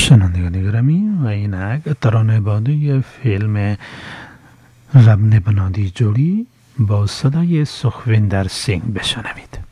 شنوندگان گرامی و اینک ترانه باده فیلم رب نبنادی جوری با صدای سخویندر سینگ بشنوید.